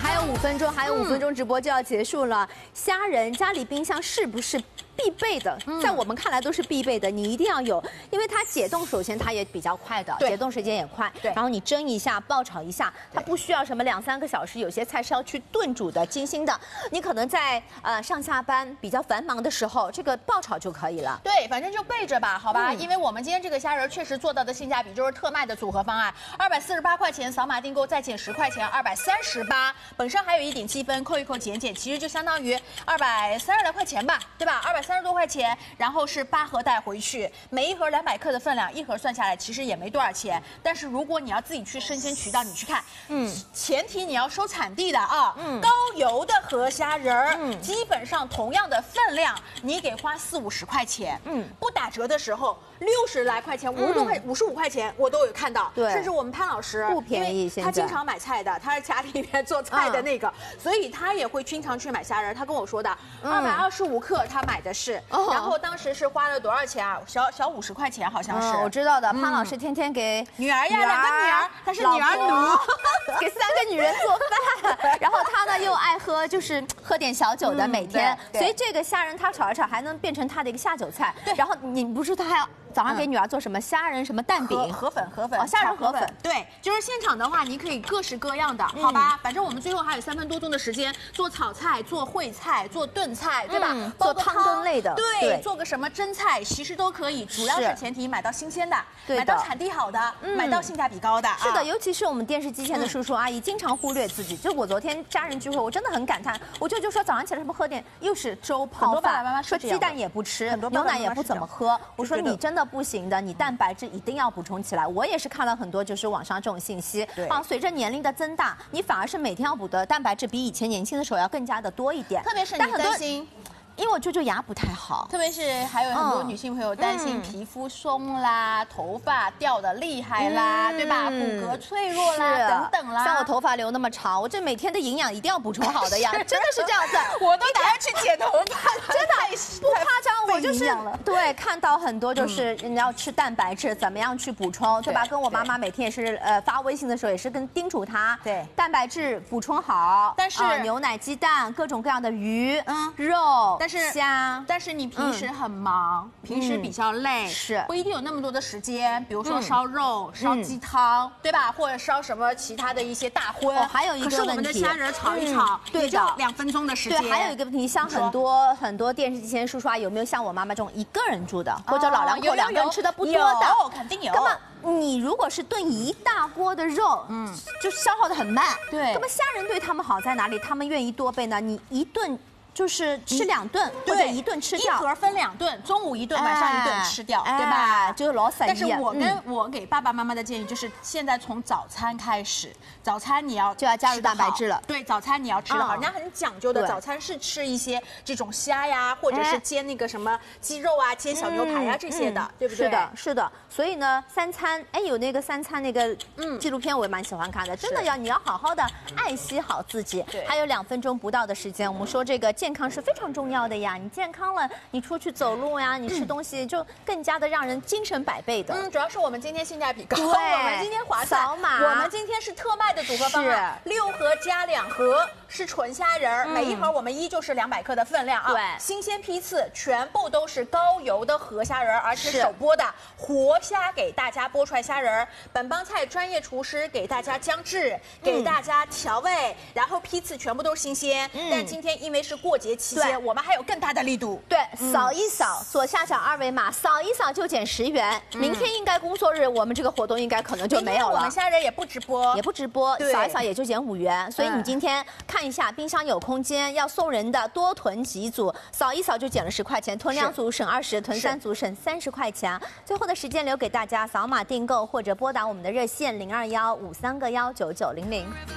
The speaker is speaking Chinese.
还有5分钟，还有5分钟，直播就要结束了。虾仁家里冰箱是不是必备的？在我们看来都是必备的，你一定要有，因为它解冻，首先它也比较快的，解冻时间也快。对，然后你蒸一下、爆炒一下，它不需要什么2、3个小时，有些菜是要去炖煮的、精心的。你可能在上下班比较繁忙的时候，这个爆炒就可以了。 对，反正就备着吧，好吧？因为我们今天这个虾仁确实做到的性价比就是特卖的组合方案，248块钱扫码订购再减10块钱，238。本身还有1.积分，扣一扣减减，其实就相当于230来块钱吧，对吧？230多块钱，然后是8盒带回去，每一盒200克的分量，1盒算下来其实也没多少钱。但是如果你要自己去生鲜渠道，你去看，前提你要收产地的啊，高邮的河虾仁儿，基本上同样的分量，你给花40、50块钱，不打折的时候60来块钱、55块钱我都有看到， 对， 甚至我们潘老师不便宜，现在他经常买菜的，他是家里面做菜的那个，所以他也会经常去买虾仁。他跟我说的，225克他买的是，然后当时是花了多少钱啊？小50块钱好像是。 我知道的，潘老师天天给女儿呀，2个女儿，她是女儿奴， 给3个女人做饭，然后他呢又爱喝，就是喝点小酒的，每天，所以这个虾仁他炒一炒还能变成他的一个下酒菜。对，然后你不是他还要早上给女儿做什么虾仁什么蛋饼、河粉， 虾仁河粉。对，就是现场的话，你可以各式各样的，好吧？反正我们最后还有3分多钟的时间，做炒菜、做烩菜、做炖菜，对吧？ 做汤羹类的， 对，做个什么蒸菜，其实都可以。主要是前提买到新鲜的，买到产地好的，买到性价比高的。 是的，尤其是我们电视机前的叔叔阿姨，经常忽略自己。就我昨天家人聚会，我真的很感叹，我舅舅说早上起来什么喝点，又是粥泡饭，说鸡蛋也不吃，牛奶也不怎么喝。我说你真的不行的，你蛋白质一定要补充起来。我也是看了很多就是网上这种信息啊，随着年龄的增大，你反而是每天要补的蛋白质比以前年轻的时候要更加的多一点。 特别是你担心。 因为我舅舅牙不太好， 特别是还有很多女性朋友担心皮肤松啦、头发掉的厉害啦，对吧？骨骼脆弱啦，等等啦。 像我头发留那么长，我这每天的营养一定要补充好的呀，真的是这样子。 我都打算去剪头发了， 真的不夸张，我就是对看到很多就是你要吃蛋白质，怎么样去补充，对吧？跟我妈妈每天也是发微信的时候也是跟叮嘱她，对蛋白质补充好， 但是牛奶、鸡蛋、各种各样的鱼、肉。 但是你平时很忙，平时比较累，是不一定有那么多的时间。比如说烧肉、烧鸡汤，对吧？或者烧什么其他的一些大荤。 还有一个问题， 可是我们的虾仁炒一炒，对的，2分钟的时间。 对，还有一个问题，像很多电视机前叔叔阿姨有没有像我妈妈这种1个人住的，或者老两口2个人吃的不多的？ 肯定有。 那么你如果是炖1大锅的肉，就消耗的很慢。对。那么虾仁对他们好在哪里？他们愿意多备呢？你一顿。就是吃2顿，或者1顿吃掉， 一盒分2顿，中午1顿，晚上1顿吃掉，对吧？ 就是老散。 但是我给爸爸妈妈的建议就是，现在从早餐开始，早餐你要加入蛋白质了。 对，早餐你要吃得好，人家很讲究的，早餐是吃一些这种虾呀，或者是煎那个什么鸡肉啊，煎小牛排呀这些的，对不对？ 是的，是的。所以呢，3餐，有那个3餐那个纪录片我也蛮喜欢看的，真的你要好好的爱惜好自己。还有2分钟不到的时间，我们说这个健康是非常重要的呀，你健康了，你出去走路呀，你吃东西就更加的让人精神百倍的。 主要是我们今天性价比高，我们今天划算， 扫码， 我们今天是特卖的组合方案，6盒加2盒是纯虾仁，每一盒我们依旧是200克的分量啊，对，新鲜批次，全部都是高邮的河虾仁，而且首播的活虾给大家剥出来虾仁，本帮菜专业厨师给大家姜制，给大家调味，然后批次全部都是新鲜，但今天因为是过节期间，我们还有更大的力度。 对，扫一扫左下角2维码，扫一扫就减10元。明天应该工作日，我们这个活动应该可能就没有了。 我们虾仁也不直播， 扫一扫也就减5元。所以你今天看一下，冰箱有空间，要送人的多囤几组，扫一扫就减了10块钱，囤2组省20，囤3组省30块钱。最后的时间留给大家，扫码订购或者拨打我们的热线0215319900。